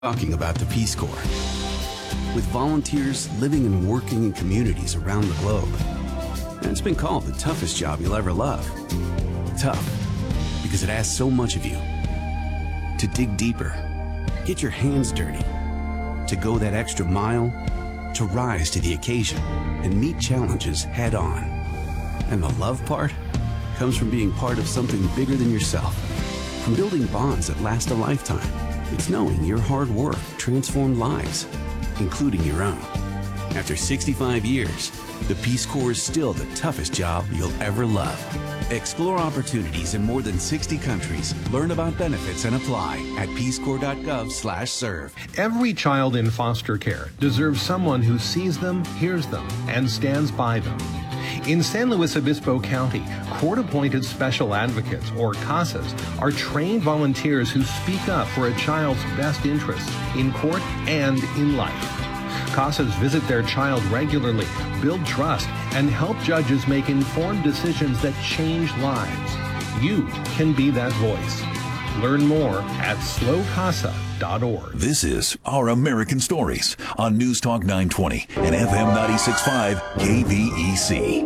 Talking about the Peace Corps. With volunteers living and working in communities around the globe. And it's been called the toughest job you'll ever love. Tough, because it asks so much of you. To dig deeper, get your hands dirty, to go that extra mile, to rise to the occasion and meet challenges head on. And the love part comes from being part of something bigger than yourself. From building bonds that last a lifetime. It's knowing your hard work transformed lives, including your own. After 65 years, the Peace Corps is still the toughest job you'll ever love. Explore opportunities in more than 60 countries. Learn about benefits and apply at peacecorps.gov/serve. Every child in foster care deserves someone who sees them, hears them, and stands by them. In San Luis Obispo County, court-appointed special advocates, or CASAs, are trained volunteers who speak up for a child's best interests in court and in life. CASAs visit their child regularly, build trust, and help judges make informed decisions that change lives. You can be that voice. Learn more at slowcasa.org. This is Our American Stories on News Talk 920 and FM 96.5 KVEC.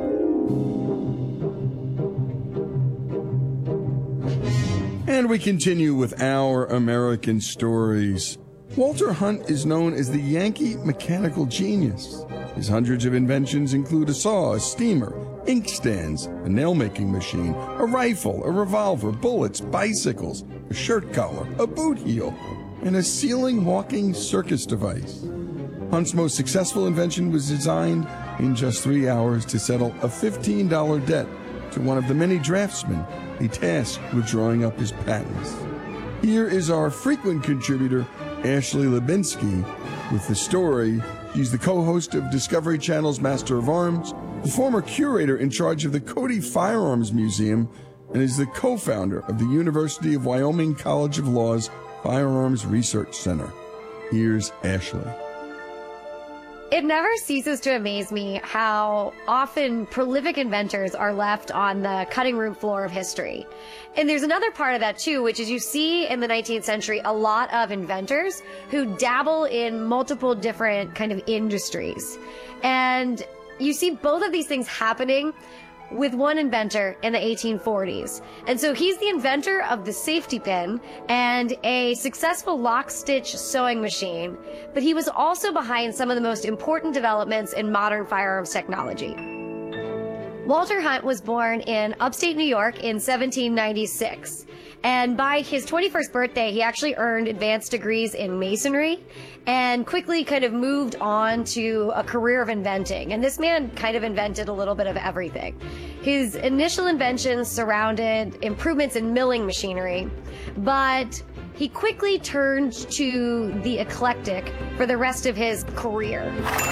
And we continue with Our American Stories. Walter Hunt is known as the Yankee mechanical genius. His hundreds of inventions include a saw, a steamer, inkstands, a nail-making machine, a rifle, a revolver, bullets, bicycles, a shirt collar, a boot heel, and a ceiling walking circus device. Hunt's most successful invention was designed in just 3 hours to settle a $15 debt to one of the many draftsmen he tasked with drawing up his patents. Here is our frequent contributor, Ashley Lubinsky, with the story. She's the co-host of Discovery Channel's Master of Arms, the former curator in charge of the Cody Firearms Museum, and is the co-founder of the University of Wyoming College of Law's Firearms Research Center. Here's Ashley. It never ceases to amaze me how often prolific inventors are left on the cutting room floor of history. And there's another part of that too, which is you see in the 19th century a lot of inventors who dabble in multiple different kind of industries. And you see both of these things happening with one inventor in the 1840s. And so he's the inventor of the safety pin and a successful lock-stitch sewing machine, but he was also behind some of the most important developments in modern firearms technology. Walter Hunt was born in upstate New York in 1796. And by his 21st birthday, he actually earned advanced degrees in masonry and quickly kind of moved on to a career of inventing. And this man kind of invented a little bit of everything. His initial inventions surrounded improvements in milling machinery, but he quickly turned to the eclectic for the rest of his career.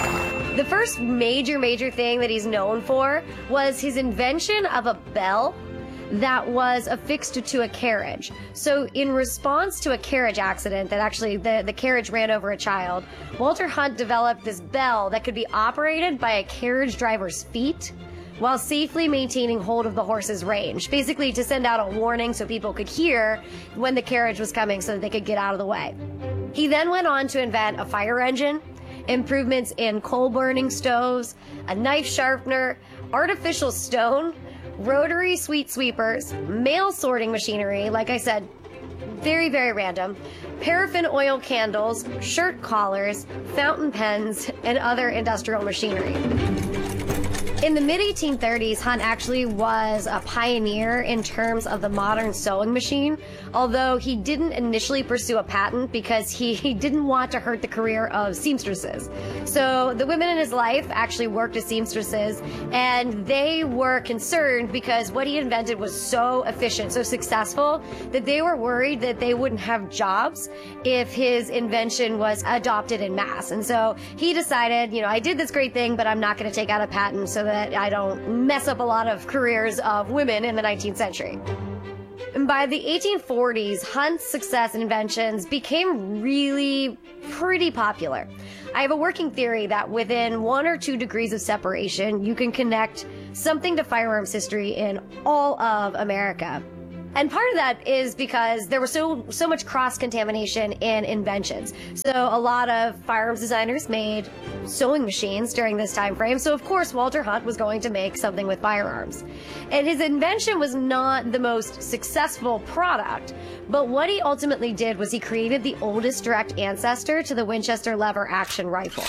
The first major thing that he's known for was his invention of a bell that was affixed to a carriage. So in response to a carriage accident that actually the carriage ran over a child, Walter Hunt developed this bell that could be operated by a carriage driver's feet while safely maintaining hold of the horse's range, basically to send out a warning so people could hear when the carriage was coming so that they could get out of the way. He then went on to invent a fire engine, improvements in coal-burning stoves, a knife sharpener, artificial stone, rotary sweet sweepers, mail sorting machinery, like I said, very random, paraffin oil candles, shirt collars, fountain pens, and other industrial machinery. In the mid-1830s, Hunt actually was a pioneer in terms of the modern sewing machine, although he didn't initially pursue a patent because he didn't want to hurt the career of seamstresses. So the women in his life actually worked as seamstresses, and they were concerned because what he invented was so efficient, so successful, that they were worried that they wouldn't have jobs if his invention was adopted in mass. And so he decided, I did this great thing, but I'm not going to take out a patent so that I don't mess up a lot of careers of women in the 19th century. And by the 1840s, Hunt's success and inventions became really pretty popular. I have a working theory that within 1 or 2 degrees of separation, you can connect something to firearms history in all of America. And part of that is because there was so much cross-contamination in inventions. So a lot of firearms designers made sewing machines during this time frame. So of course, Walter Hunt was going to make something with firearms. And his invention was not the most successful product, but what he ultimately did was he created the oldest direct ancestor to the Winchester lever action rifle.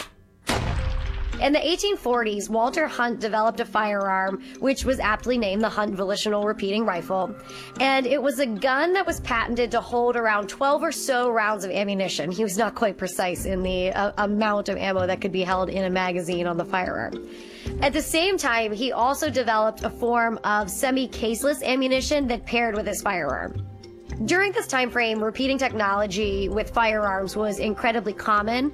In the 1840s, Walter Hunt developed a firearm which was aptly named the Hunt Volitional Repeating Rifle, and it was a gun that was patented to hold around 12 or so rounds of ammunition. He was not quite precise in the amount of ammo that could be held in a magazine on the firearm. At the same time, he also developed a form of semi-caseless ammunition that paired with his firearm. During this time frame, repeating technology with firearms was incredibly common,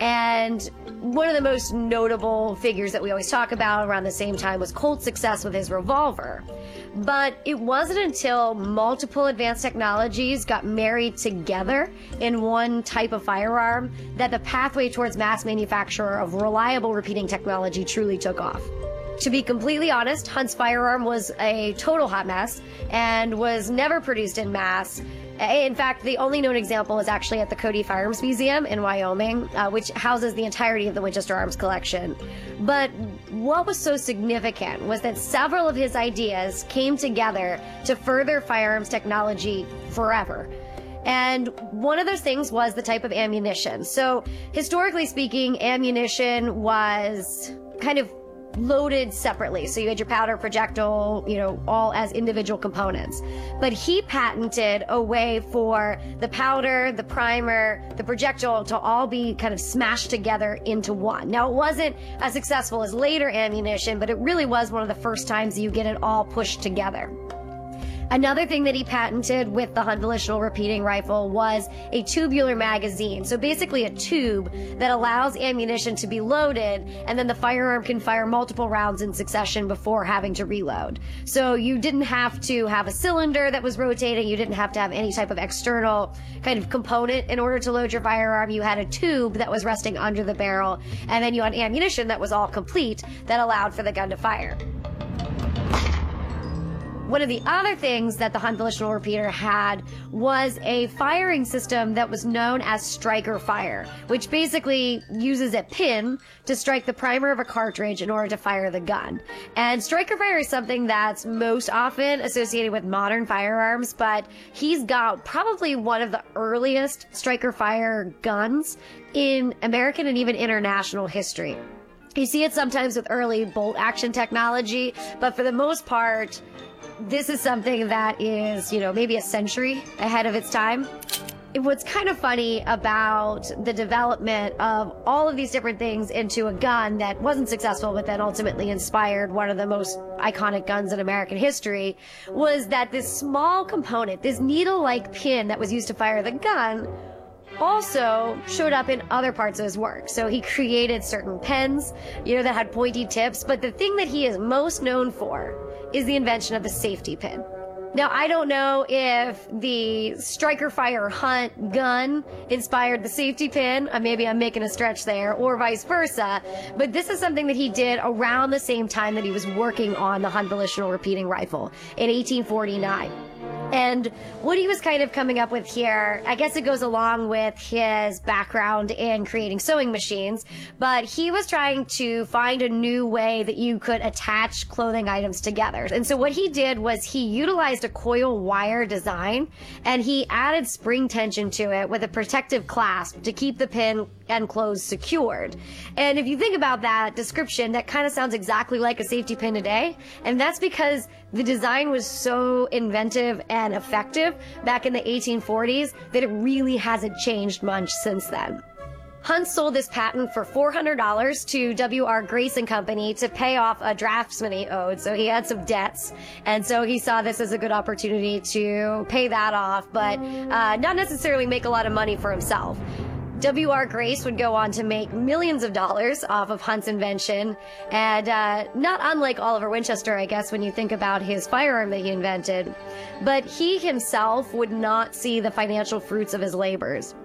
and one of the most notable figures that we always talk about around the same time was Colt's success with his revolver. But it wasn't until multiple advanced technologies got married together in one type of firearm that the pathway towards mass manufacture of reliable repeating technology truly took off. To be completely honest, Hunt's firearm was a total hot mess and was never produced in mass. In fact, the only known example is actually at the Cody Firearms Museum in Wyoming, which houses the entirety of the Winchester Arms collection. But what was so significant was that several of his ideas came together to further firearms technology forever. And one of those things was the type of ammunition. So historically speaking, ammunition was kind of loaded separately. So you had your powder, projectile, all as individual components. But he patented a way for the powder, the primer, the projectile to all be kind of smashed together into one. Now, it wasn't as successful as later ammunition, but it really was one of the first times you get it all pushed together. Another thing that he patented with the Hunt Volitional Repeating Rifle was a tubular magazine. So basically a tube that allows ammunition to be loaded, and then the firearm can fire multiple rounds in succession before having to reload. So you didn't have to have a cylinder that was rotating. You didn't have to have any type of external kind of component in order to load your firearm. You had a tube that was resting under the barrel, and then you had ammunition that was all complete that allowed for the gun to fire. One of the other things that the Hunt Volitional Repeater had was a firing system that was known as striker fire, which basically uses a pin to strike the primer of a cartridge in order to fire the gun. And striker fire is something that's most often associated with modern firearms, but he's got probably one of the earliest striker fire guns in American and even international history. You see it sometimes with early bolt action technology, but for the most part, this is something that is, maybe a century ahead of its time. What's kind of funny about the development of all of these different things into a gun that wasn't successful, but then ultimately inspired one of the most iconic guns in American history, was that this small component, this needle-like pin that was used to fire the gun, also showed up in other parts of his work. So he created certain pens, that had pointy tips, but the thing that he is most known for is the invention of the safety pin. Now, I don't know if the striker fire Hunt gun inspired the safety pin. Maybe I'm making a stretch there, or vice versa. But this is something that he did around the same time that he was working on the Hunt Volitional Repeating Rifle in 1849. And what he was kind of coming up with here, I guess it goes along with his background in creating sewing machines, but he was trying to find a new way that you could attach clothing items together. And so what he did was he utilized a coil wire design, and he added spring tension to it with a protective clasp to keep the pin and clothes secured. And if you think about that description, that kind of sounds exactly like a safety pin today. And that's because the design was so inventive and effective back in the 1840s that it really hasn't changed much since then. Hunt sold this patent for $400 to W.R. Grace & Company to pay off a draftsman he owed. So he had some debts, and so he saw this as a good opportunity to pay that off, but not necessarily make a lot of money for himself. W.R. Grace would go on to make millions of dollars off of Hunt's invention, and not unlike Oliver Winchester, I guess, when you think about his firearm that he invented. But he himself would not see the financial fruits of his labors.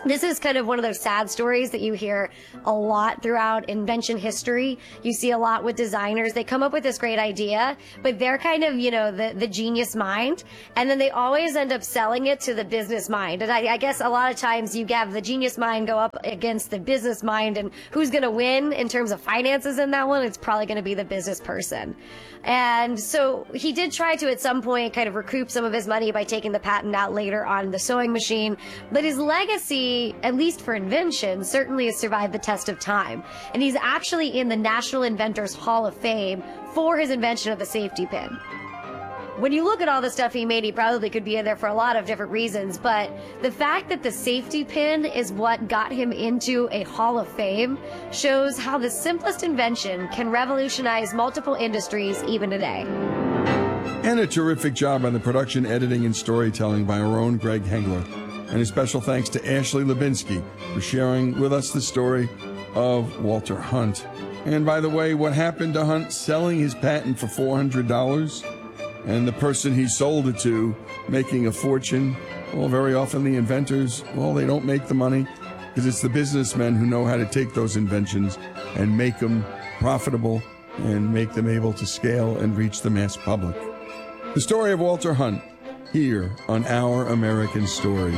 This is kind of one of those sad stories that you hear a lot throughout invention history. You see a lot with designers. They come up with this great idea, but they're kind of, the genius mind. And then they always end up selling it to the business mind. And I guess a lot of times you have the genius mind go up against the business mind, and who's going to win in terms of finances in that one? It's probably going to be the business person. And so he did try to, at some point, kind of recoup some of his money by taking the patent out later on the sewing machine. But his legacy, at least for invention, certainly has survived the test of time. And he's actually in the National Inventors Hall of Fame for his invention of the safety pin. When you look at all the stuff he made, he probably could be in there for a lot of different reasons, but the fact that the safety pin is what got him into a Hall of Fame shows how the simplest invention can revolutionize multiple industries even today. And a terrific job on the production, editing, and storytelling by our own Greg Hengler. And a special thanks to Ashley Lubinsky for sharing with us the story of Walter Hunt. And by the way, what happened to Hunt selling his patent for $400? And the person he sold it to making a fortune? Well, very often the inventors, they don't make the money because it's the businessmen who know how to take those inventions and make them profitable and make them able to scale and reach the mass public. The story of Walter Hunt, here on Our American Stories.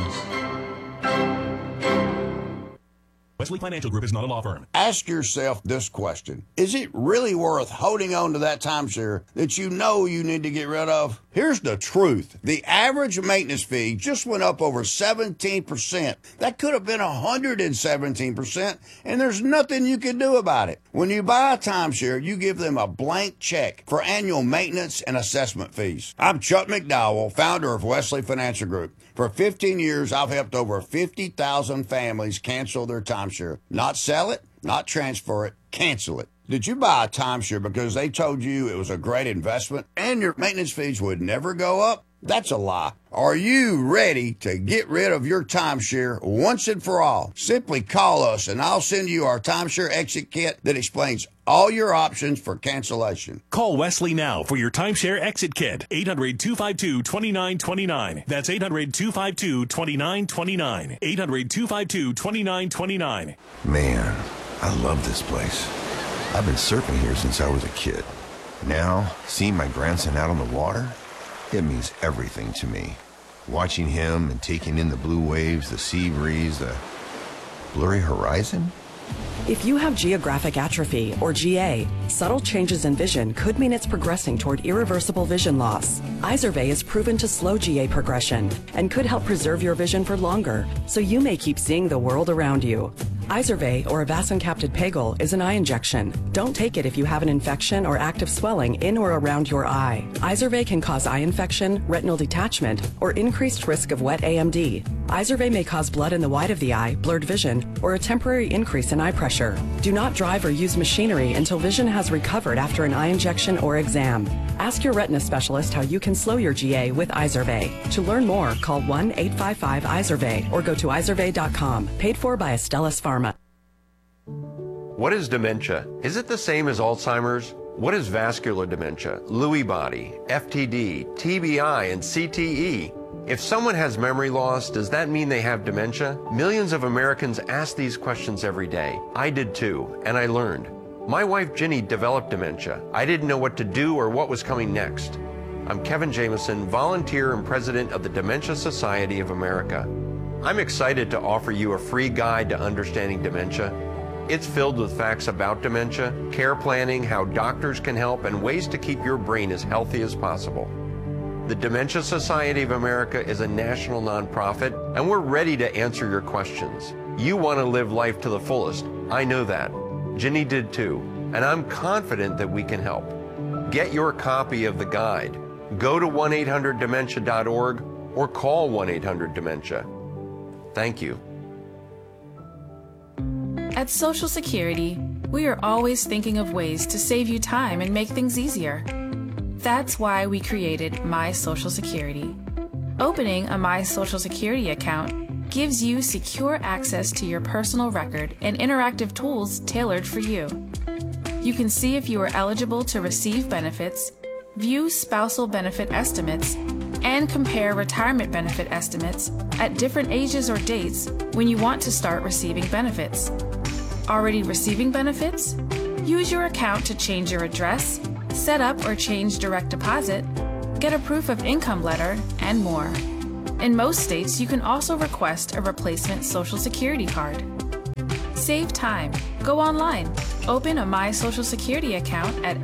Wesley Financial Group is not a law firm. Ask yourself this question. Is it really worth holding on to that timeshare that you know you need to get rid of? Here's the truth. The average maintenance fee just went up over 17%. That could have been 117%, and there's nothing you can do about it. When you buy a timeshare, you give them a blank check for annual maintenance and assessment fees. I'm Chuck McDowell, founder of Wesley Financial Group. For 15 years, I've helped over 50,000 families cancel their timeshare. Not sell it, not transfer it, cancel it. Did you buy a timeshare because they told you it was a great investment and your maintenance fees would never go up? That's a lie. Are you ready to get rid of your timeshare once and for all? Simply call us and I'll send you our timeshare exit kit that explains all your options for cancellation. Call Wesley now for your timeshare exit kit. 800-252-2929. That's 800-252-2929. 800-252-2929. Man, I love this place. I've been surfing here since I was a kid. Now, seeing my grandson out on the water, it means everything to me. Watching him and taking in the blue waves, the sea breeze, the blurry horizon. If you have geographic atrophy, or GA, subtle changes in vision could mean it's progressing toward irreversible vision loss. Izervay is proven to slow GA progression and could help preserve your vision for longer, so you may keep seeing the world around you. Izervay, or avacincaptad pegol, is an eye injection. Don't take it if you have an infection or active swelling in or around your eye. Izervay can cause eye infection, retinal detachment, or increased risk of wet AMD. Izervay may cause blood in the white of the eye, blurred vision, or a temporary increase in eye pressure. Do not drive or use machinery until vision has recovered after an eye injection or exam. Ask your retina specialist how you can slow your GA with Izervay. To learn more, call 1-855-IZERVAY or go to izervay.com. Paid for by Astellas Pharma. What is dementia? Is it the same as Alzheimer's? What is vascular dementia, Lewy body, FTD, TBI, and CTE? If someone has memory loss, does that mean they have dementia? Millions of Americans ask these questions every day. I did too, and I learned. My wife Ginny developed dementia. I didn't know what to do or what was coming next. I'm Kevin Jameson, volunteer and president of the Dementia Society of America. I'm excited to offer you a free guide to understanding dementia. It's filled with facts about dementia, care planning, how doctors can help, and ways to keep your brain as healthy as possible. The Dementia Society of America is a national nonprofit, and we're ready to answer your questions. You want to live life to the fullest. I know that. Ginny did too, and I'm confident that we can help. Get your copy of the guide. Go to 1-800-DEMENTIA.org or call 1-800-DEMENTIA. Thank you. At Social Security, we are always thinking of ways to save you time and make things easier. That's why we created My Social Security. Opening a My Social Security account gives you secure access to your personal record and interactive tools tailored for you. You can see if you are eligible to receive benefits, view spousal benefit estimates, and compare retirement benefit estimates at different ages or dates when you want to start receiving benefits. Already receiving benefits? Use your account to change your address, set up or change direct deposit, get a proof of income letter, and more. In most states, you can also request a replacement Social Security card. Save time. Go online. Open a My Social Security account at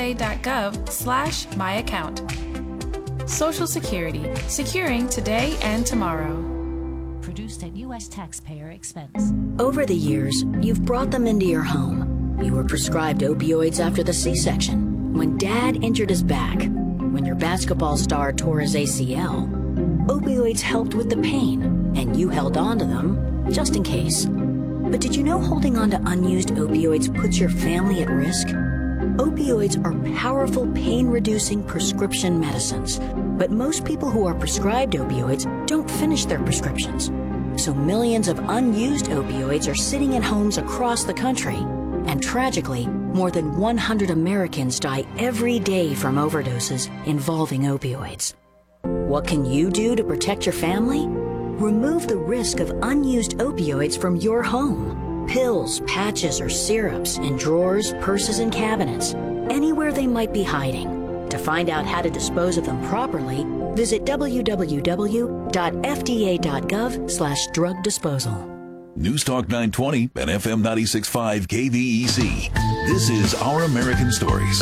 ssa.gov/myaccount. Social Security, securing today and tomorrow. Produced at U.S. taxpayer expense. Over the years, you've brought them into your home. You were prescribed opioids after the C-section, when Dad injured his back, when your basketball star tore his ACL. Opioids helped with the pain, and you held on to them just in case. But did you know holding on to unused opioids puts your family at risk? Opioids are powerful pain-reducing prescription medicines, but most people who are prescribed opioids don't finish their prescriptions. So millions of unused opioids are sitting in homes across the country. And tragically, more than 100 Americans die every day from overdoses involving opioids. What can you do to protect your family? Remove the risk of unused opioids from your home. Pills, patches, or syrups in drawers, purses, and cabinets, anywhere they might be hiding. To find out how to dispose of them properly, visit www.fda.gov/drug disposal. News Talk 920 and FM 96.5 KVEC. This is Our American Stories.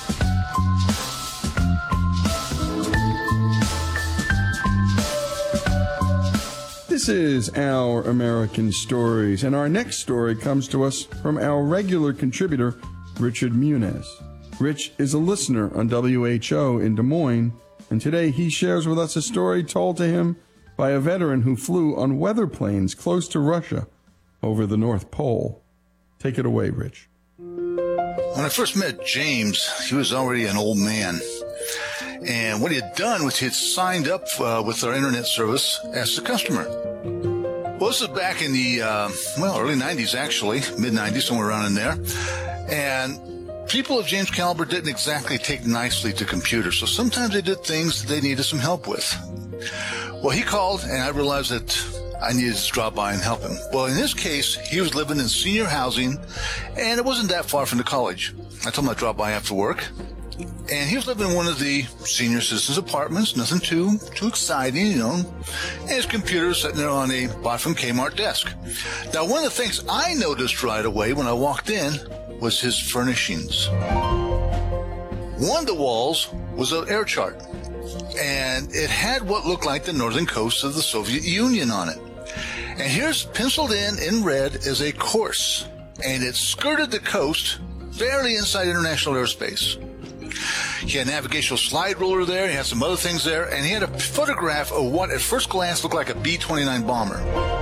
This is Our American Stories, and our next story comes to us from our regular contributor, Richard Muniz. Rich is a listener on WHO in Des Moines, and today he shares with us a story told to him by a veteran who flew on weather planes close to Russia over the North Pole. Take it away, Rich. When I first met James, he was already an old man. And what he had done was he had signed up with our internet service as a customer. Well, this is back in the, early 90s, actually, mid-90s, somewhere around in there. And people of James' caliber didn't exactly take nicely to computers, so sometimes they did things that they needed some help with. Well, he called, and I realized that I needed to drop by and help him. Well, in this case, he was living in senior housing, and it wasn't that far from the college. I told him I'd drop by after work. And he was living in one of the senior citizens' apartments, nothing too exciting, you know. And his computer sitting there on a bought from Kmart desk. Now, one of the things I noticed right away when I walked in was his furnishings. One of the walls was an air chart, and it had what looked like the northern coast of the Soviet Union on it. And here's penciled in red is a course, and it skirted the coast, barely inside international airspace. He had a navigational slide ruler there, he had some other things there, and he had a photograph of what at first glance looked like a B-29 bomber.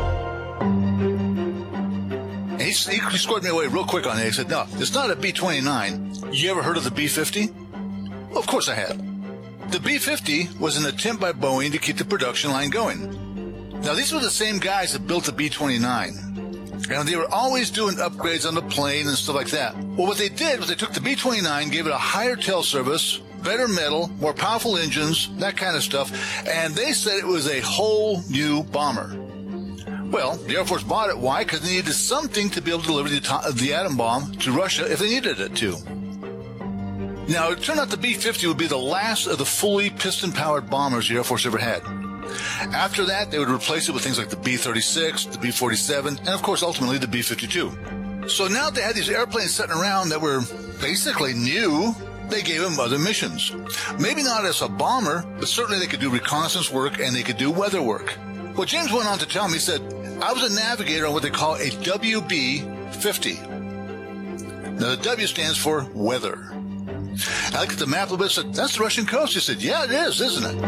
And he scored me away real quick on it. He said, no, it's not a B-29. You ever heard of the B-50? Well, of course I had. The B-50 was an attempt by Boeing to keep the production line going. Now, these were the same guys that built the B-29. And they were always doing upgrades on the plane and stuff like that. Well, what they did was they took the B-29, gave it a higher tail service, better metal, more powerful engines, that kind of stuff, and they said it was a whole new bomber. Well, the Air Force bought it. Why? Because they needed something to be able to deliver the atom bomb to Russia if they needed it to. Now, it turned out the B-50 would be the last of the fully piston-powered bombers the Air Force ever had. After that, they would replace it with things like the B-36, the B-47, and of course, ultimately, the B-52. So now that they had these airplanes sitting around that were basically new, they gave them other missions. Maybe not as a bomber, but certainly they could do reconnaissance work and they could do weather work. Well, James went on to tell me, he said, I was a navigator on what they call a WB-50. Now, the W stands for weather. I looked at the map a little bit and said, that's the Russian coast. He said, yeah, it is, isn't it?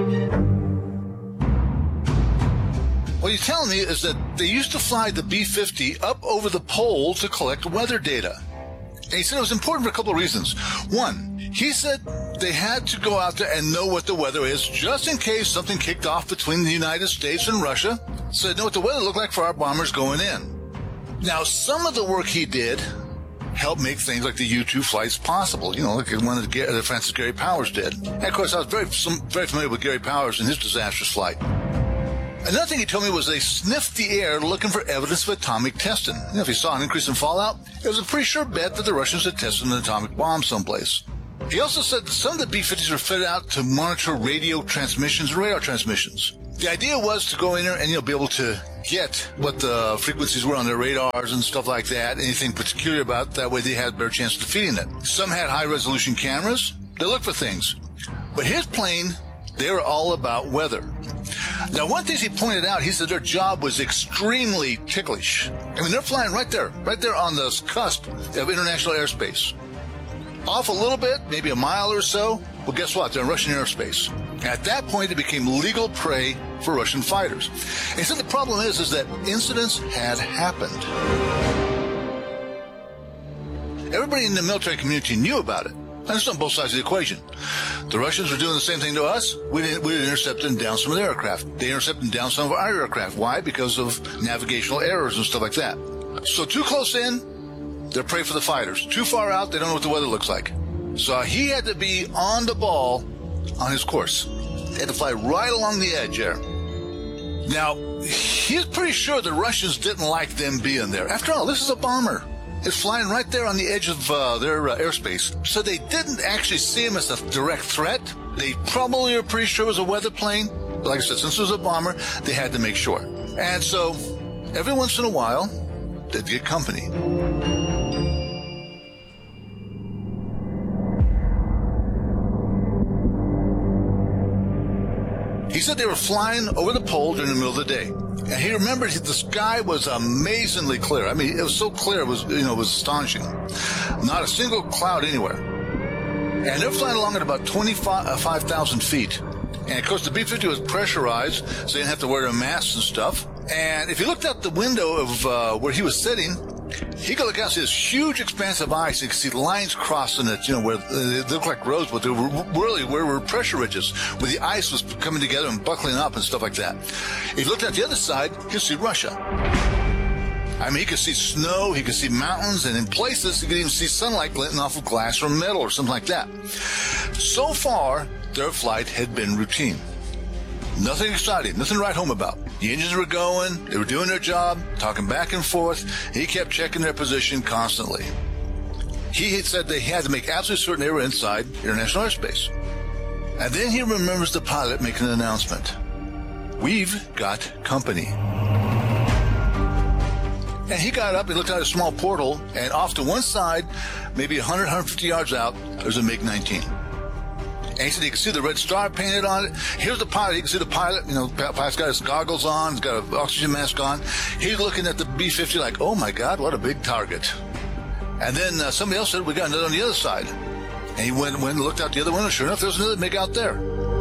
What he's telling me is that they used to fly the B-50 up over the pole to collect weather data. And he said it was important for a couple of reasons. One, he said they had to go out there and know what the weather is just in case something kicked off between the United States and Russia, so they'd know what the weather looked like for our bombers going in. Now, some of the work he did helped make things like the U-2 flights possible, like the one that Francis Gary Powers did. And, of course, I was very familiar with Gary Powers and his disastrous flight. Another thing he told me was they sniffed the air looking for evidence of atomic testing. If he saw an increase in fallout, it was a pretty sure bet that the Russians had tested an atomic bomb someplace. He also said that some of the B-50s were fitted out to monitor radio transmissions and radar transmissions. The idea was to go in there and be able to get what the frequencies were on their radars and stuff like that, anything particular about it. That way they had a better chance of defeating it. Some had high-resolution cameras. They looked for things. But his plane, they were all about weather. Now, one thing he pointed out, he said their job was extremely ticklish. I mean, they're flying right there on the cusp of international airspace. Off a little bit, maybe a mile or so, well, guess what? They're in Russian airspace. At that point, it became legal prey for Russian fighters. And he said the problem is that incidents had happened. Everybody in the military community knew about it. And it's on both sides of the equation. The Russians were doing the same thing to us. We didn't intercept and down some of their aircraft. They intercepted and down some of our aircraft. Why? Because of navigational errors and stuff like that. So too close in, they're prey for the fighters. Too far out, they don't know what the weather looks like. So he had to be on the ball on his course. He had to fly right along the edge there. Now, he's pretty sure the Russians didn't like them being there. After all, this is a bomber. It's flying right there on the edge of their airspace. So they didn't actually see him as a direct threat. They probably were pretty sure it was a weather plane. But like I said, since it was a bomber, they had to make sure. And so every once in a while, they'd get company. He said they were flying over the pole during the middle of the day. And he remembered the sky was amazingly clear. I mean, it was so clear, it was astonishing. Not a single cloud anywhere. And they're flying along at about 25,000 feet. And, of course, the B-50 was pressurized, so they didn't have to wear their masks and stuff. And if you looked out the window of where he was sitting, he could look out and see this huge expanse of ice. You could see lines crossing it, where they looked like roads, but they were really where were pressure ridges, where the ice was coming together and buckling up and stuff like that. If you looked at the other side, you could see Russia. I mean, he could see snow, he could see mountains, and in places, he could even see sunlight glinting off of glass or metal or something like that. So far, their flight had been routine. Nothing exciting, nothing to write home about. The engines were going, they were doing their job, talking back and forth. He kept checking their position constantly. He had said they had to make absolutely certain they were inside international airspace. And then he remembers the pilot making an announcement. We've got company. And he got up, he looked out a small portal, and off to one side, maybe 100, 150 yards out, there's a MiG-19. And he said he could see the red star painted on it. Here's the pilot. He can see the pilot. The pilot's got his goggles on. He's got an oxygen mask on. He's looking at the B-50 like, oh, my God, what a big target. And then somebody else said, we got another on the other side. And he went and looked out the other window. Sure enough, there was another MiG out there.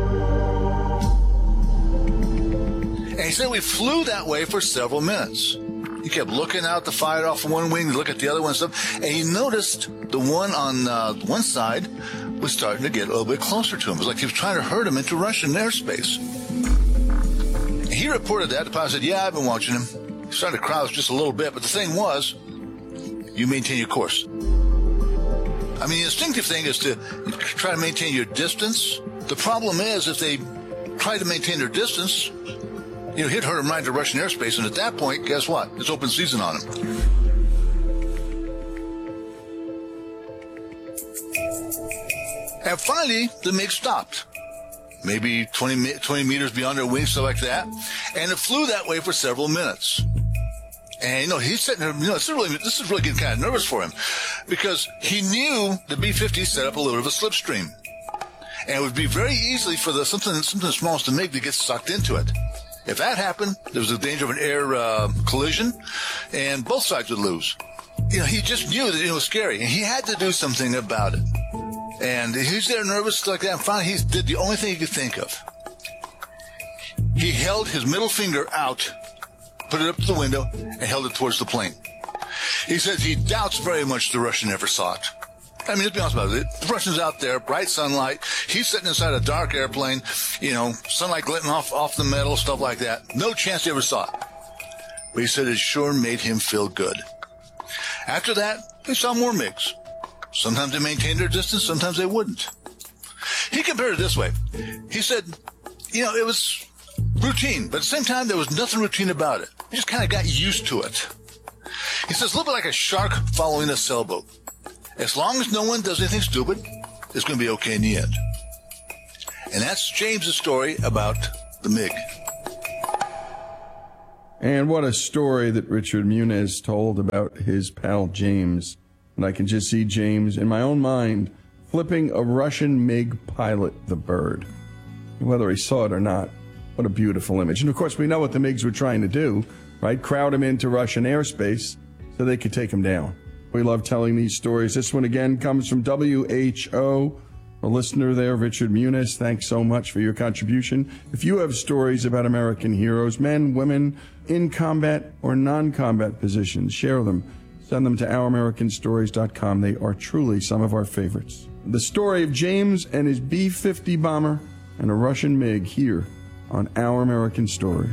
And he said we flew that way for several minutes. He kept looking out the fire off one wing, look at the other one and stuff. And he noticed the one on one side was starting to get a little bit closer to him. It was like he was trying to herd him into Russian airspace. He reported that. The pilot said, yeah, I've been watching him. He started to crouch just a little bit. But the thing was, you maintain your course. I mean, the instinctive thing is to try to maintain your distance. The problem is if they try to maintain their distance, he'd hurt him right into Russian airspace. And at that point, guess what? It's open season on him. And finally, the MiG stopped. Maybe 20 meters beyond their wings, stuff like that. And it flew that way for several minutes. And, he's sitting there, this is really getting kind of nervous for him. Because he knew the B-50 set up a little bit of a slipstream. And it would be very easily for something small as the MiG to get sucked into it. If that happened, there was a danger of an air collision, and both sides would lose. He just knew that it was scary, and he had to do something about it. And he's there nervous like that, and finally he did the only thing he could think of. He held his middle finger out, put it up to the window, and held it towards the plane. He says he doubts very much the Russian ever saw it. I mean, let's be honest about it. The Russian's out there, bright sunlight. He's sitting inside a dark airplane, sunlight glinting off the metal, stuff like that. No chance he ever saw it. But he said it sure made him feel good. After that, they saw more MiGs. Sometimes they maintained their distance, sometimes they wouldn't. He compared it this way. He said, it was routine, but at the same time, there was nothing routine about it. You just kind of got used to it. He says, a little bit like a shark following a sailboat. As long as no one does anything stupid, it's going to be okay in the end. And that's James's story about the MiG. And what a story that Richard Muniz told about his pal James. And I can just see James, in my own mind, flipping a Russian MiG pilot the bird. Whether he saw it or not, what a beautiful image. And of course, we know what the MiGs were trying to do, right? Crowd him into Russian airspace so they could take him down. We love telling these stories. This one again comes from WHO. A listener there, Richard Muniz, thanks so much for your contribution. If you have stories about American heroes, men, women, in combat or non-combat positions, share them. Send them to OurAmericanStories.com. They are truly some of our favorites. The story of James and his B-50 bomber and a Russian MiG here on Our American Stories.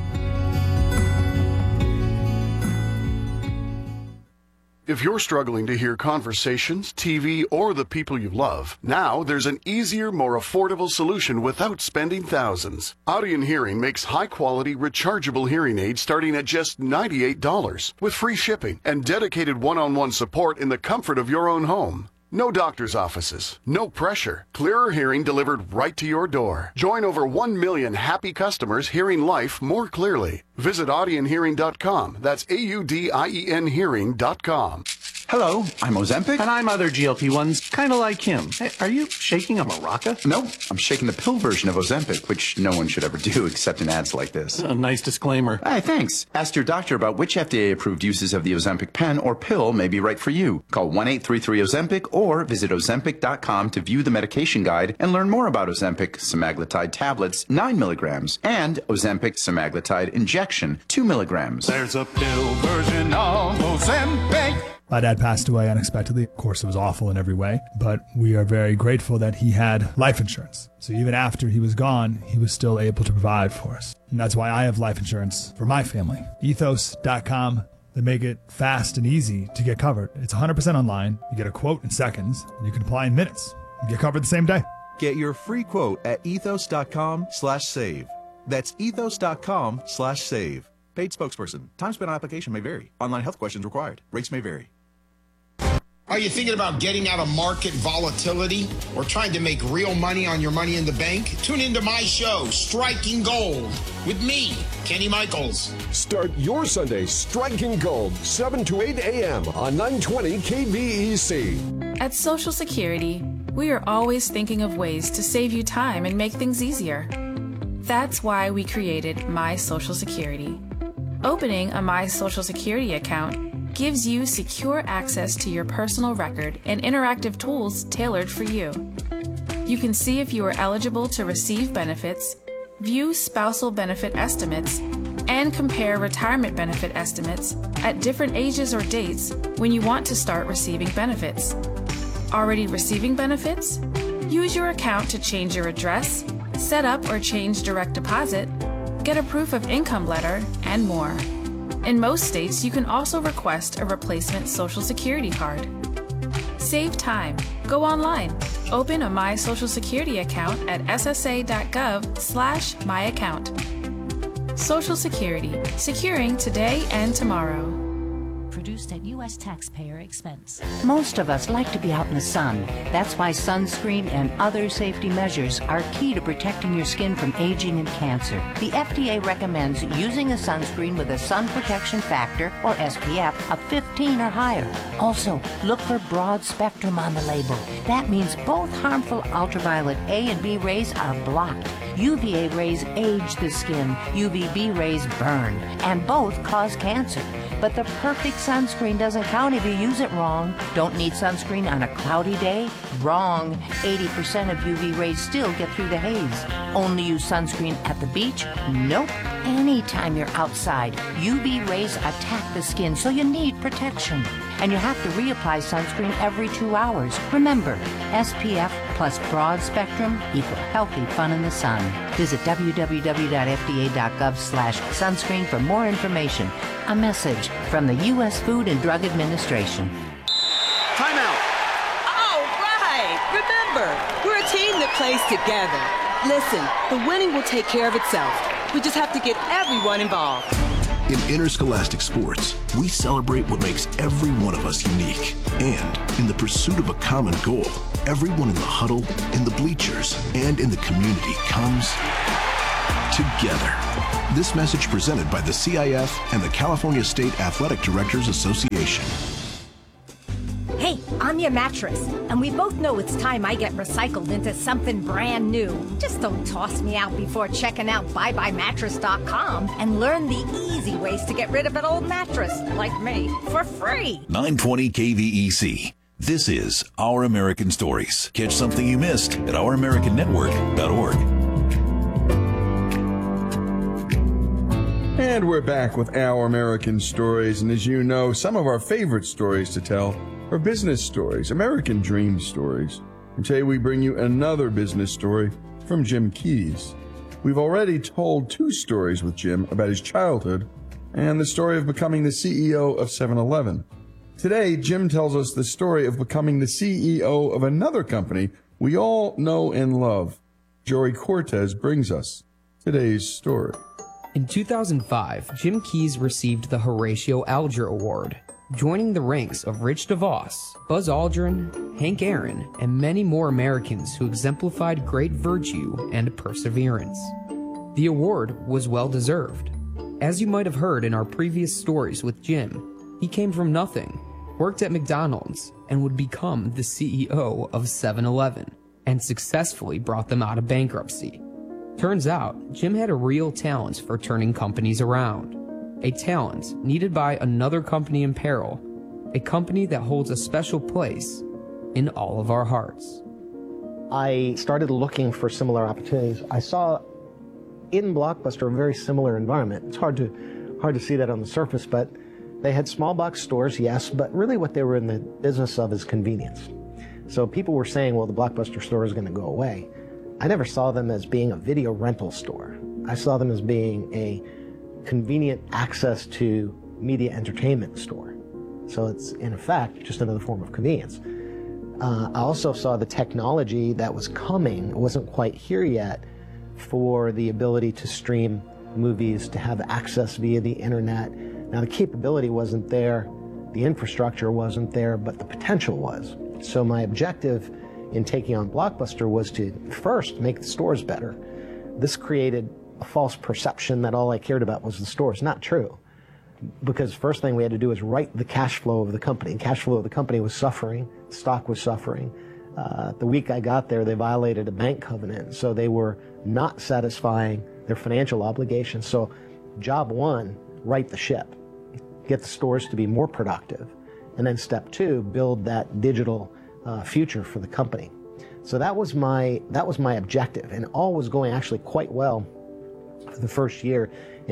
If you're struggling to hear conversations, TV, or the people you love, now there's an easier, more affordable solution without spending thousands. Audien Hearing makes high-quality, rechargeable hearing aids starting at just $98 with free shipping and dedicated one-on-one support in the comfort of your own home. No doctor's offices, no pressure. Clearer hearing delivered right to your door. Join over 1 million happy customers hearing life more clearly. Visit AudienHearing.com. That's AUDIEN Hearing.com. Hello, I'm Ozempic. And I'm other GLP-1s, kind of like him. Hey, are you shaking a maraca? No, I'm shaking the pill version of Ozempic, which no one should ever do except in ads like this. A nice disclaimer. Hey, thanks. Ask your doctor about which FDA-approved uses of the Ozempic pen or pill may be right for you. Call 1-833-OZEMPIC or visit Ozempic.com to view the medication guide and learn more about Ozempic semaglutide tablets, 9 milligrams, and Ozempic semaglutide injection, 2 milligrams. There's a pill version of Ozempic. My dad passed away unexpectedly. Of course, it was awful in every way, but we are very grateful that he had life insurance. So even after he was gone, he was still able to provide for us. And that's why I have life insurance for my family. Ethos.com. They make it fast and easy to get covered. It's 100% online. You get a quote in seconds. And you can apply in minutes. You get covered the same day. Get your free quote at ethos.com/save. That's ethos.com/save. Paid spokesperson. Time spent on application may vary. Online health questions required. Rates may vary. Are you thinking about getting out of market volatility or trying to make real money on your money in the bank? Tune into my show, Striking Gold, with me, Kenny Michaels. Start your Sunday Striking Gold, 7 to 8 a.m. on 920 KVEC. At Social Security, we are always thinking of ways to save you time and make things easier. That's why we created My Social Security. Opening a My Social Security account gives you secure access to your personal record and interactive tools tailored for you. You can see if you are eligible to receive benefits, view spousal benefit estimates, and compare retirement benefit estimates at different ages or dates when you want to start receiving benefits. Already receiving benefits? Use your account to change your address, set up or change direct deposit, get a proof of income letter, and more. In most states, you can also request a replacement Social Security card. Save time. Go online. Open a My Social Security account at ssa.gov/myaccount. Social Security. Securing today and tomorrow. Produced at U.S. taxpayer expense. Most of us like to be out in the sun. That's why sunscreen and other safety measures are key to protecting your skin from aging and cancer. The FDA recommends using a sunscreen with a sun protection factor, or SPF, of 15 or higher. Also, look for broad spectrum on the label. That means both harmful ultraviolet A and B rays are blocked. UVA rays age the skin, UVB rays burn, and both cause cancer. But the perfect sunscreen doesn't count if you use it wrong. Don't need sunscreen on a cloudy day? Wrong. 80% of UV rays still get through the haze. Only use sunscreen at the beach? Nope. Anytime you're outside, UV rays attack the skin, so you need protection. And you have to reapply sunscreen every 2 hours. Remember, SPF plus broad spectrum equal healthy fun in the sun. Visit www.fda.gov/sunscreen for more information. A message from the U.S. Food and Drug Administration. Remember, we're a team that plays together. Listen, the winning will take care of itself. We just have to get everyone involved. In interscholastic sports, we celebrate what makes every one of us unique. And in the pursuit of a common goal, everyone in the huddle, in the bleachers, and in the community comes together. This message presented by the CIF and the California State Athletic Directors Association. Hey, I'm your mattress, and we both know it's time I get recycled into something brand new. Just don't toss me out before checking out BuyBuyMattress.com and learn the easy ways to get rid of an old mattress, like me, for free. 920 KVEC. This is Our American Stories. Catch something you missed at OurAmericanNetwork.org. And we're back with Our American Stories, and as you know, some of our favorite stories to tell are business stories, American dream stories. And today we bring you another business story from Jim Keyes. We've already told 2 stories with Jim about his childhood and the story of becoming the CEO of 7-Eleven. Today, Jim tells us the story of becoming the CEO of another company we all know and love. Joey Cortez brings us today's story. In 2005, Jim Keyes received the Horatio Alger Award, joining the ranks of Rich DeVos, Buzz Aldrin, Hank Aaron, and many more Americans who exemplified great virtue and perseverance. The award was well-deserved. As you might have heard in our previous stories with Jim, he came from nothing, worked at McDonald's, and would become the CEO of 7-Eleven, and successfully brought them out of bankruptcy. Turns out, Jim had a real talent for turning companies around. A talent needed by another company in peril, a company that holds a special place in all of our hearts. I started looking for similar opportunities. I saw in Blockbuster a very similar environment. It's hard to see that on the surface, but they had small box stores, yes, but really what they were in the business of is convenience. So people were saying, well, the Blockbuster store is going to go away. I never saw them as being a video rental store. I saw them as being a convenient access to media entertainment store. So it's, in effect, just another form of convenience. I also saw the technology that was coming, it wasn't quite here yet, for the ability to stream movies, to have access via the internet. Now, the capability wasn't there, the infrastructure wasn't there, but the potential was. So my objective in taking on Blockbuster was to first make the stores better. This created a false perception that all I cared about was the stores. Not true. Because first thing we had to do is right the cash flow of the company. The cash flow of the company was suffering. Stock was suffering. The week I got there, they violated a bank covenant. So they were not satisfying their financial obligations. So job one, right the ship. Get the stores to be more productive. And then step two, build that digital future for the company. So that was my objective. And all was going actually quite well for the first year.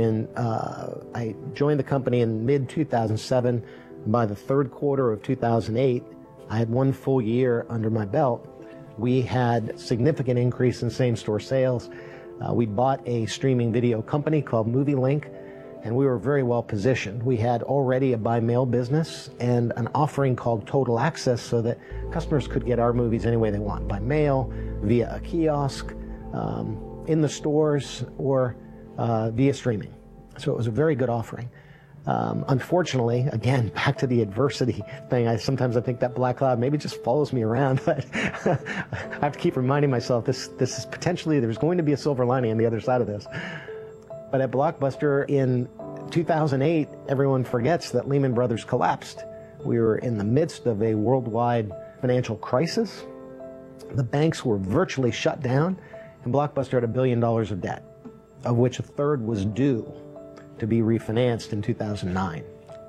I joined the company in mid-2007. By the third quarter of 2008, I had 1 full year under my belt. We had significant increase in same-store sales. We bought a streaming video company called MovieLink, and we were very well positioned. We had already a by-mail business and an offering called Total Access so that customers could get our movies any way they want, by mail, via a kiosk, in the stores, or via streaming. So it was a very good offering. Unfortunately, again, back to the adversity thing, sometimes I think that black cloud maybe just follows me around, but I have to keep reminding myself this is potentially, there's going to be a silver lining on the other side of this. But at Blockbuster in 2008, everyone forgets that Lehman Brothers collapsed. We were in the midst of a worldwide financial crisis. The banks were virtually shut down, and Blockbuster had $1 billion of debt, of which a third was due to be refinanced in 2009.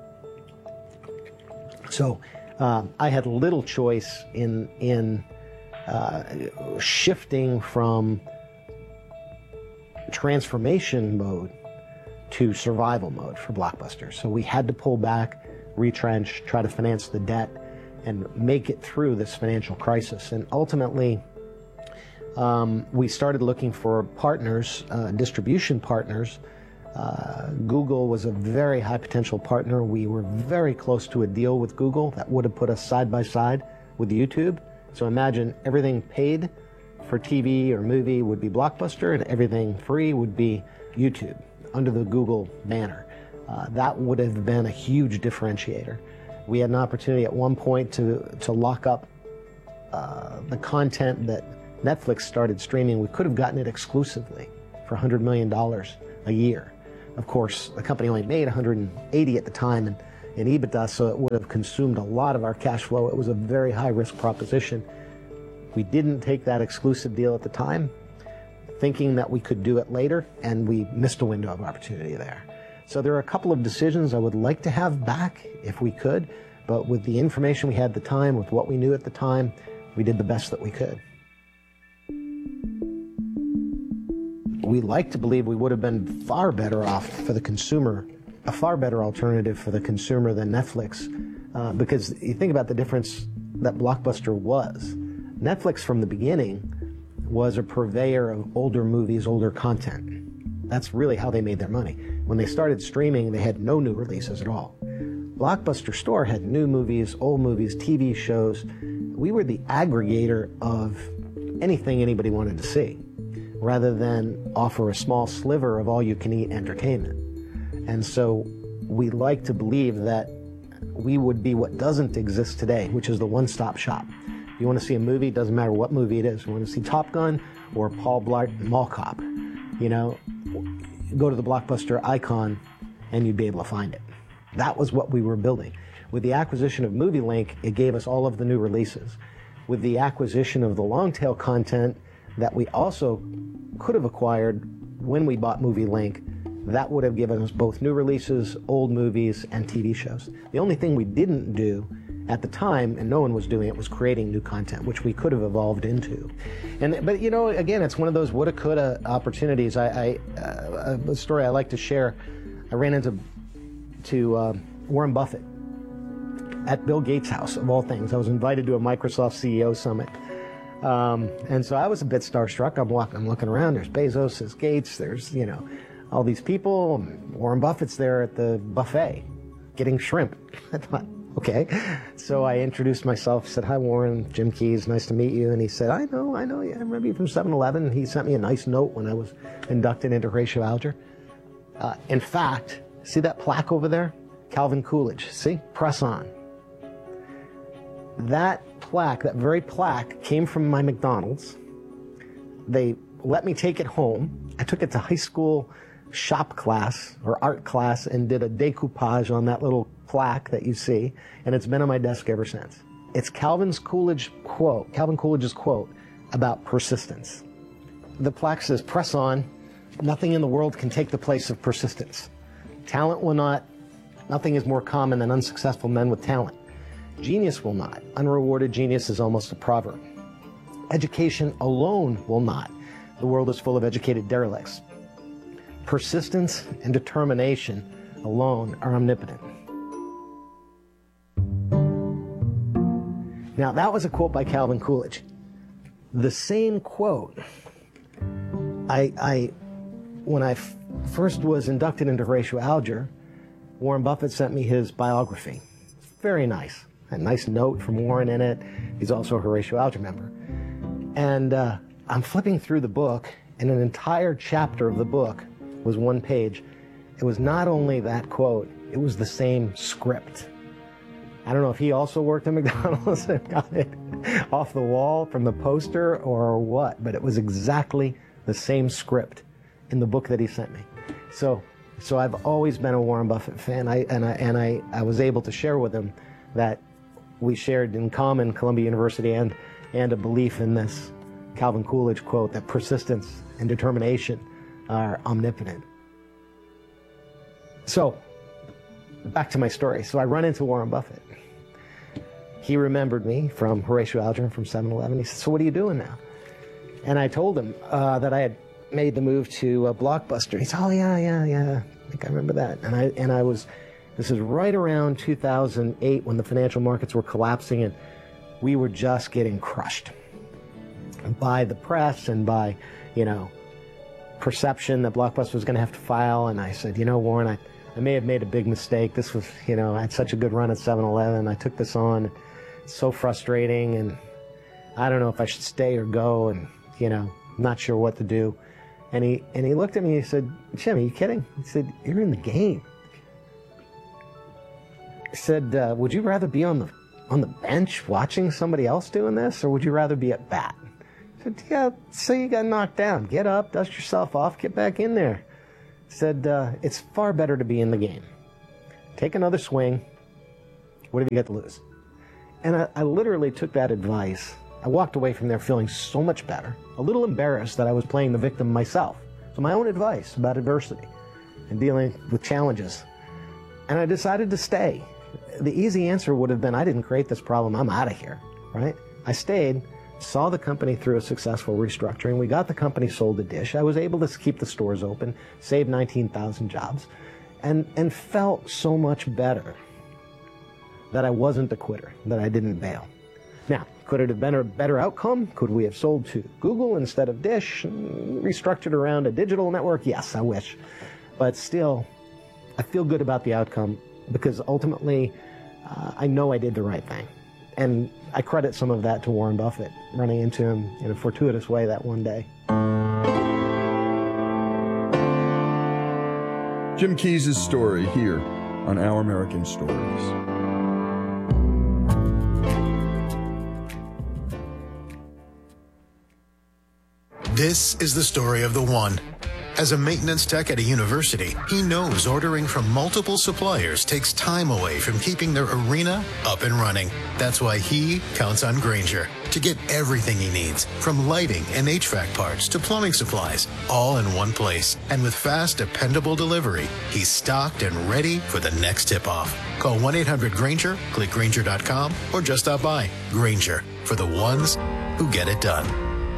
So I had little choice in shifting from transformation mode to survival mode for Blockbuster. So we had to pull back, retrench, try to finance the debt, and make it through this financial crisis. And ultimately, we started looking for partners, distribution partners. Google was a very high potential partner. We were very close to a deal with Google that would have put us side by side with YouTube So imagine everything paid for TV or movie would be Blockbuster, and everything free would be YouTube under the Google banner. That would have been a huge differentiator. We had an opportunity at one point to lock up the content that Netflix started streaming. We could have gotten it exclusively for $100 million a year. Of course, the company only made 180 at the time in EBITDA, so it would have consumed a lot of our cash flow. It was a very high-risk proposition. We didn't take that exclusive deal at the time, thinking that we could do it later, and we missed a window of opportunity there. So there are a couple of decisions I would like to have back if we could, but with the information we had at the time, with what we knew at the time, we did the best that we could. We like to believe we would have been far better off for the consumer, a far better alternative for the consumer than Netflix, because you think about the difference that Blockbuster was. Netflix from the beginning was a purveyor of older movies, older content. That's really how they made their money. When they started streaming, they had no new releases at all. Blockbuster Store had new movies, old movies, TV shows. We were the aggregator of anything anybody wanted to see, rather than offer a small sliver of all-you-can-eat entertainment. And so we like to believe that we would be what doesn't exist today, which is the one-stop shop. You want to see a movie, doesn't matter what movie it is. You want to see Top Gun or Paul Blart Mall Cop, you know, go to the Blockbuster icon and you'd be able to find it. That was what we were building. With the acquisition of MovieLink, it gave us all of the new releases. With the acquisition of the long-tail content that we also could have acquired when we bought MovieLink, that would have given us both new releases, old movies, and TV shows. The only thing we didn't do at the time, and no one was doing it, was creating new content, which we could have evolved into. But you know, again, it's one of those woulda, coulda opportunities. A story I like to share. I ran into Warren Buffett at Bill Gates' house, of all things. I was invited to a Microsoft CEO summit. And so I was a bit starstruck. I'm looking around. There's Bezos, there's Gates, there's, you know, all these people. Warren Buffett's there at the buffet getting shrimp. I thought, okay. So I introduced myself, said, hi, Warren, Jim Keyes, nice to meet you. And he said, I know, yeah, I remember you from 7-Eleven. He sent me a nice note when I was inducted into Horatio Alger. In fact, see that plaque over there? Calvin Coolidge, see? Press on. That plaque, that very plaque, came from my McDonald's. They let me take it home. I took it to high school shop class or art class and did a decoupage on that little plaque that you see, and it's been on my desk ever since. It's Calvin Coolidge's quote about persistence. The plaque says, press on. Nothing in the world can take the place of persistence. Talent will not. Nothing is more common than unsuccessful men with talent. Genius will not. Unrewarded genius is almost a proverb. Education alone will not. The world is full of educated derelicts. Persistence and determination alone are omnipotent. Now, that was a quote by Calvin Coolidge. The same quote, when I first was inducted into Horatio Alger, Warren Buffett sent me his biography. Very nice. A nice note from Warren in it. He's also a Horatio Alger member. And I'm flipping through the book, and an entire chapter of the book was one page. It was not only that quote, it was the same script. I don't know if he also worked at McDonald's and got it off the wall from the poster or what, but it was exactly the same script in the book that he sent me. So I've always been a Warren Buffett fan, I was able to share with him that we shared in common Columbia University and a belief in this Calvin Coolidge quote that persistence and determination are omnipotent. So, back to my story. So I run into Warren Buffett. He remembered me from Horatio Alger and from 7-Eleven. He said, so what are you doing now? And I told him that I had made the move to Blockbuster. He said, oh, yeah, I think I remember that. And I was, this is right around 2008 when the financial markets were collapsing and we were just getting crushed by the press and by, you know, perception that Blockbuster was going to have to file. And I said, you know, Warren, I may have made a big mistake. This was, you know, I had such a good run at 7-Eleven. I took this on. It's so frustrating. And I don't know if I should stay or go, and, I'm not sure what to do. And he looked at me and he said, Jim, are you kidding? He said, you're in the game. He said, would you rather be on the bench watching somebody else doing this, or would you rather be at bat? I said, yeah, so you got knocked down. Get up, dust yourself off, get back in there. He said, it's far better to be in the game. Take another swing. What have you got to lose? And I literally took that advice. I walked away from there feeling so much better, a little embarrassed that I was playing the victim myself. So my own advice about adversity and dealing with challenges. And I decided to stay. The easy answer would have been, I didn't create this problem, I'm out of here, right? I stayed, saw the company through a successful restructuring. We got the company sold to Dish. I was able to keep the stores open, save 19,000 jobs, and felt so much better that I wasn't a quitter, that I didn't bail. Now, could it have been a better outcome? Could we have sold to Google instead of Dish, restructured around a digital network? Yes, I wish. But still, I feel good about the outcome because ultimately, I know I did the right thing. And I credit some of that to Warren Buffett, running into him in a fortuitous way that one day. Jim Keyes' story here on Our American Stories. This is the story of the one. As a maintenance tech at a university, he knows ordering from multiple suppliers takes time away from keeping their arena up and running. That's why he counts on Grainger to get everything he needs, from lighting and HVAC parts to plumbing supplies, all in one place. And with fast, dependable delivery, he's stocked and ready for the next tip-off. Call 1-800-GRAINGER, click Grainger.com, or just stop by. Grainger, for the ones who get it done.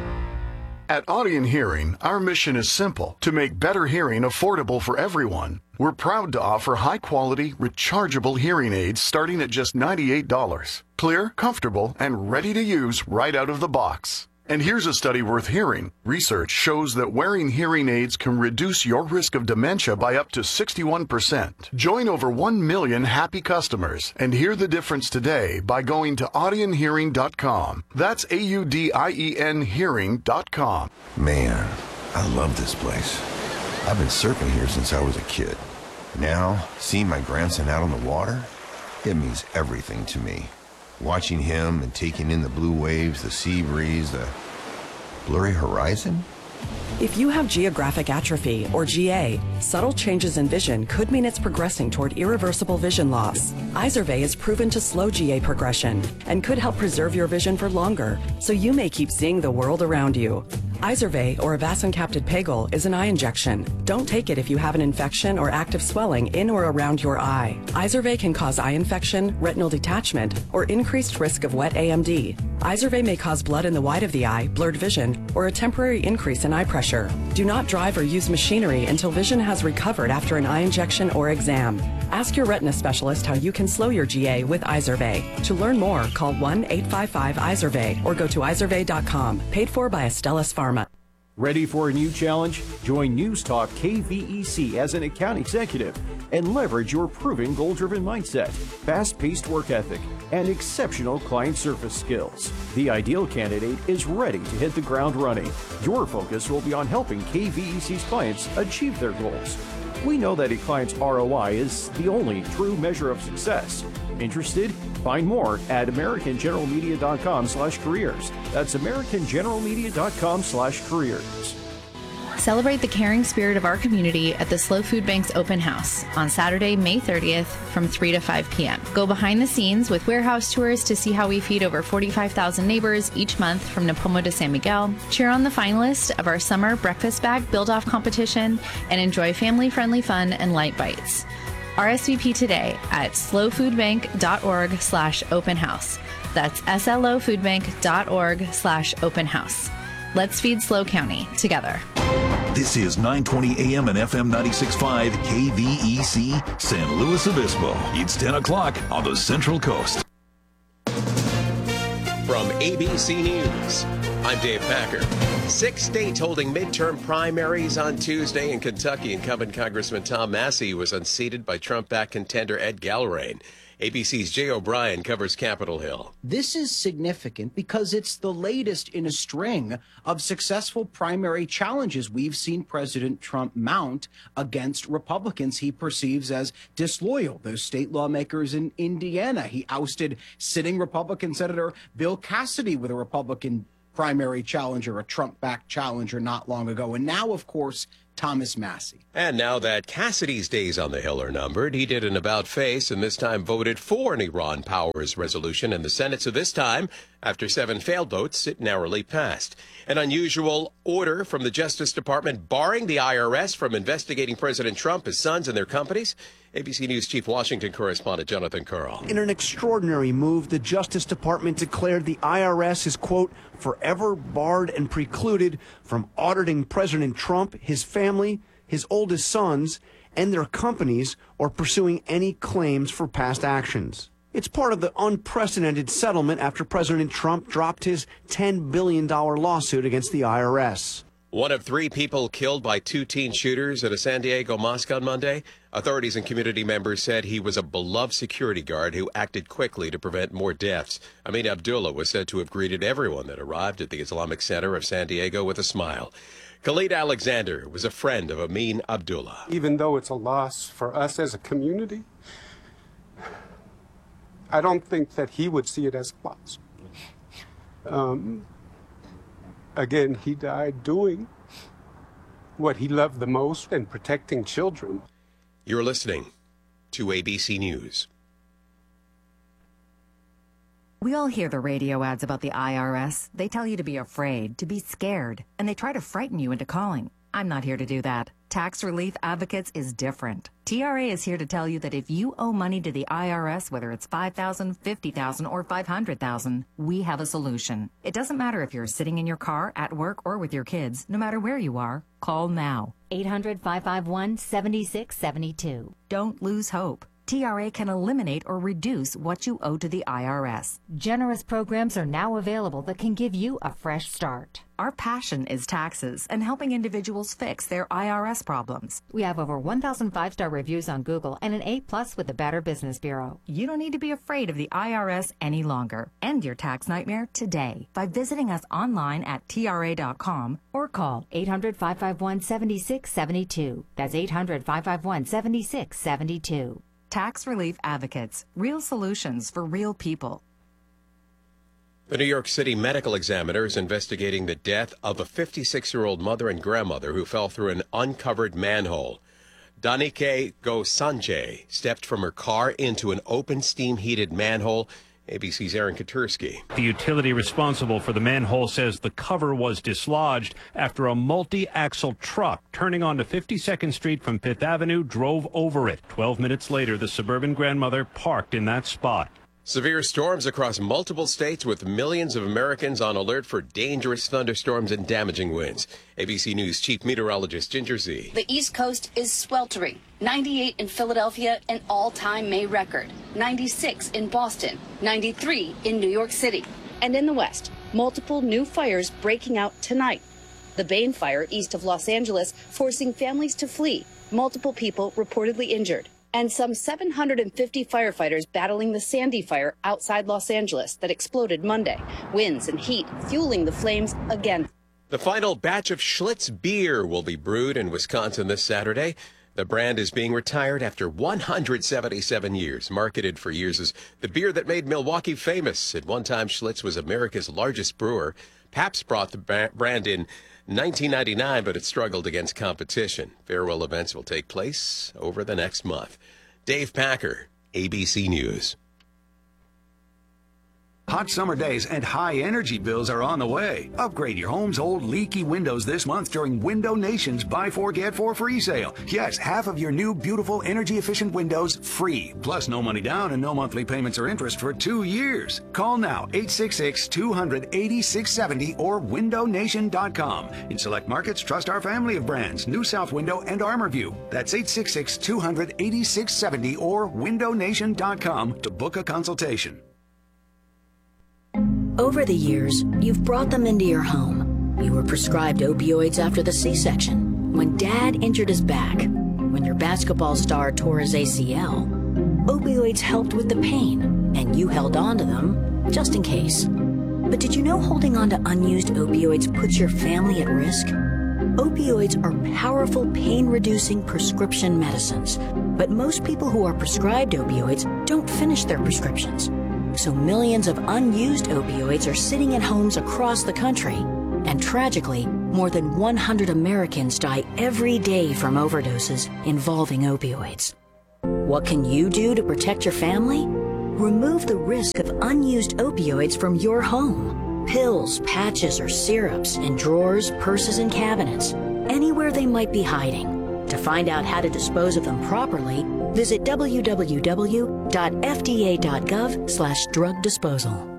At Audion Hearing, our mission is simple: to make better hearing affordable for everyone. We're proud to offer high-quality, rechargeable hearing aids starting at just $98. Clear, comfortable, and ready to use right out of the box. And here's a study worth hearing. Research shows that wearing hearing aids can reduce your risk of dementia by up to 61%. Join over 1 million happy customers and hear the difference today by going to audionhearing.com. That's AUDIEN hearing.com. Man, I love this place. I've been surfing here since I was a kid. Now, seeing my grandson out on the water, it means everything to me. Watching him and taking in the blue waves, the sea breeze, the blurry horizon. If you have geographic atrophy, or GA, subtle changes in vision could mean it's progressing toward irreversible vision loss. Izervay is proven to slow GA progression and could help preserve your vision for longer, so you may keep seeing the world around you. Izervay, or avacincaptad pegol, is an eye injection. Don't take it if you have an infection or active swelling in or around your eye. Izervay can cause eye infection, retinal detachment, or increased risk of wet AMD. Izervay may cause blood in the white of the eye, blurred vision, or a temporary increase in eye pressure. Do not drive or use machinery until vision has recovered after an eye injection or exam. Ask your retina specialist how you can slow your GA with Izervay. To learn more, call 1-855-IZERVAY or go to izervay.com. Paid for by Astellas Pharma. Ready for a new challenge? Join News Talk KVEC as an account executive and leverage your proven goal-driven mindset, fast-paced work ethic, and exceptional client service skills. The ideal candidate is ready to hit the ground running. Your focus will be on helping KVEC's clients achieve their goals. We know that a client's ROI is the only true measure of success. Interested? Find more at AmericanGeneralMedia.com/careers. That's AmericanGeneralMedia.com/careers. Celebrate the caring spirit of our community at the Slow Food Bank's open house on Saturday, May 30th from 3 to 5 p.m. Go behind the scenes with warehouse tours to see how we feed over 45,000 neighbors each month from Napomo to San Miguel. Cheer on the finalists of our summer breakfast bag build-off competition and enjoy family-friendly fun and light bites. RSVP today at slowfoodbank.org/open house. That's slofoodbank.org/open house. Let's feed Slow County together. This is 920 AM and FM 96.5 KVEC San Luis Obispo. It's 10 o'clock on the Central Coast. From ABC News, I'm Dave Packer. 6 states holding midterm primaries on Tuesday. In Kentucky, incumbent Congressman Tom Massey was unseated by Trump-backed contender Ed Gallagher. ABC's Jay O'Brien covers Capitol Hill. This is significant because it's the latest in a string of successful primary challenges we've seen President Trump mount against Republicans he perceives as disloyal. Those state lawmakers in Indiana. He ousted sitting Republican Senator Bill Cassidy with a Republican primary challenger, a Trump-backed challenger not long ago. And now, of course, Thomas Massie. And now that Cassidy's days on the Hill are numbered, he did an about-face and this time voted for an Iran powers resolution in the Senate. So this time, after 7 failed votes, it narrowly passed. An unusual order from the Justice Department barring the IRS from investigating President Trump, his sons, and their companies. ABC News Chief Washington correspondent Jonathan Karl. In an extraordinary move, the Justice Department declared the IRS is, quote, forever barred and precluded from auditing President Trump, his family, his oldest sons, and their companies, or pursuing any claims for past actions. It's part of the unprecedented settlement after President Trump dropped his $10 billion lawsuit against the IRS. One of 3 people killed by 2 teen shooters at a San Diego mosque on Monday. Authorities and community members said he was a beloved security guard who acted quickly to prevent more deaths. Amin Abdullah was said to have greeted everyone that arrived at the Islamic Center of San Diego with a smile. Khalid Alexander was a friend of Amin Abdullah. Even though it's a loss for us as a community, I don't think that he would see it as a loss. Again, he died doing what he loved the most and protecting children. You're listening to ABC News. We all hear the radio ads about the IRS. They tell you to be afraid, to be scared, and they try to frighten you into calling. I'm not here to do that. Tax Relief Advocates is different. TRA is here to tell you that if you owe money to the IRS, whether it's $5,000, $50,000, or $500,000, we have a solution. It doesn't matter if you're sitting in your car, at work, or with your kids. No matter where you are, call now. 800-551-7672. Don't lose hope. TRA can eliminate or reduce what you owe to the IRS. Generous programs are now available that can give you a fresh start. Our passion is taxes and helping individuals fix their IRS problems. We have over 1,000 5-star reviews on Google and an A+ with the Better Business Bureau. You don't need to be afraid of the IRS any longer. End your tax nightmare today by visiting us online at TRA.com or call 800-551-7672. That's 800-551-7672. Tax Relief Advocates. Real solutions for real people. The New York City medical examiner is investigating the death of a 56-year-old mother and grandmother who fell through an uncovered manhole. Danike Gosanche stepped from her car into an open steam-heated manhole. ABC's Aaron Katursky. The utility responsible for the manhole says the cover was dislodged after a multi-axle truck turning onto 52nd Street from 5th Avenue drove over it. 12 minutes later, the suburban grandmother parked in that spot. Severe storms across multiple states with millions of Americans on alert for dangerous thunderstorms and damaging winds. ABC News Chief Meteorologist Ginger Z. The East Coast is sweltering. 98 in Philadelphia, an all-time May record. 96 in Boston. 93 in New York City. And in the West, multiple new fires breaking out tonight. The Bain Fire east of Los Angeles forcing families to flee. Multiple people reportedly injured. And some 750 firefighters battling the Sandy Fire outside Los Angeles that exploded Monday. Winds and heat fueling the flames again. The final batch of Schlitz beer will be brewed in Wisconsin this Saturday. The brand is being retired after 177 years. Marketed for years as the beer that made Milwaukee famous. At one time, Schlitz was America's largest brewer. Pabst brought the brand in 1999, but it struggled against competition. Farewell events will take place over the next month. Dave Packer, ABC News. Hot summer days and high energy bills are on the way. Upgrade your home's old leaky windows this month during Window Nation's Buy 4 Get 4 free sale. Yes, half of your new beautiful energy efficient windows free. Plus no money down and no monthly payments or interest for 2 years. Call now 866-200-8670 or windownation.com. In select markets, trust our family of brands, New South Window and ArmorView. That's 866-200-8670 or windownation.com to book a consultation. Over the years, you've brought them into your home. You were prescribed opioids after the C-section, when Dad injured his back, when your basketball star tore his ACL. Opioids helped with the pain, and you held on to them just in case. But did you know holding on to unused opioids puts your family at risk? Opioids are powerful pain-reducing prescription medicines, but most people who are prescribed opioids don't finish their prescriptions. So millions of unused opioids are sitting in homes across the country. And tragically, more than 100 Americans die every day from overdoses involving opioids. What can you do to protect your family? Remove the risk of unused opioids from your home. Pills, patches, or syrups in drawers, purses, and cabinets, anywhere they might be hiding. To find out how to dispose of them properly, visit www.fda.gov/drug disposal.